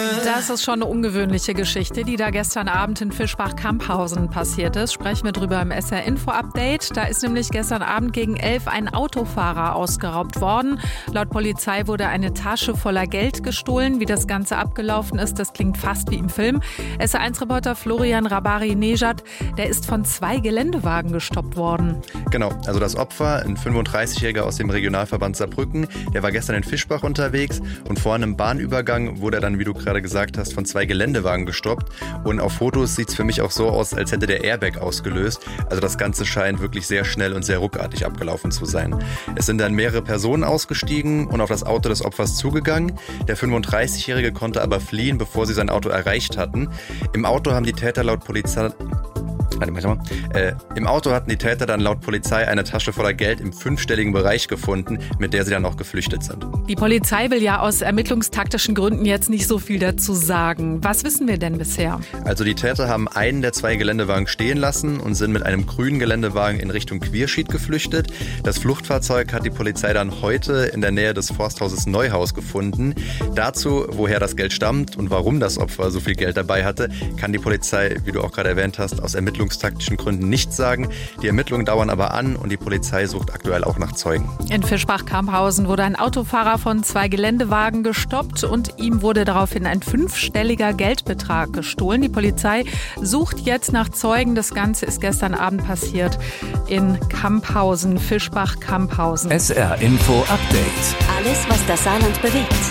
Das ist schon eine ungewöhnliche Geschichte, die da gestern Abend in Fischbach-Camphausen passiert ist. Sprechen wir drüber im SR-Info-Update. Da ist nämlich gestern Abend gegen 11 ein Autofahrer ausgeraubt worden. Laut Polizei wurde eine Tasche voller Geld gestohlen. Wie das Ganze abgelaufen ist, das klingt fast wie im Film. SR1-Reporter Florian Rabari-Nejad, der ist von 2 Geländewagen gestoppt worden. Genau, also das Opfer, ein 35-Jähriger aus dem Regionalverband Saarbrücken, der war gestern in Fischbach unterwegs und vor einem Bahnübergang wurde er dann, wie du gerade gesagt hast, von 2 Geländewagen gestoppt. Und auf Fotos sieht es für mich auch so aus, als hätte der Airbag ausgelöst. Also das Ganze scheint wirklich sehr schnell und sehr ruckartig abgelaufen zu sein. Es sind dann mehrere Personen ausgestiegen und auf das Auto des Opfers zugegangen. Der 35-Jährige konnte aber fliehen, bevor sie sein Auto erreicht hatten. Im Auto hatten die Täter dann laut Polizei eine Tasche voller Geld im 5-stelligen Bereich gefunden, mit der sie dann auch geflüchtet sind. Die Polizei will ja aus ermittlungstaktischen Gründen jetzt nicht so viel dazu sagen. Was wissen wir denn bisher? Also die Täter haben einen der 2 Geländewagen stehen lassen und sind mit einem grünen Geländewagen in Richtung Quierschied geflüchtet. Das Fluchtfahrzeug hat die Polizei dann heute in der Nähe des Forsthauses Neuhaus gefunden. Dazu, woher das Geld stammt und warum das Opfer so viel Geld dabei hatte, kann die Polizei, wie du auch gerade erwähnt hast, aus ermittlungstaktischen Gründen nichts sagen. Die Ermittlungen dauern aber an und die Polizei sucht aktuell auch nach Zeugen. In Fischbach-Camphausen wurde ein Autofahrer von 2 Geländewagen gestoppt und ihm wurde daraufhin ein 5-stelliger Geldbetrag gestohlen. Die Polizei sucht jetzt nach Zeugen. Das Ganze ist gestern Abend passiert in Camphausen, Fischbach-Camphausen. SR-Info-Update. Alles, was das Saarland bewegt.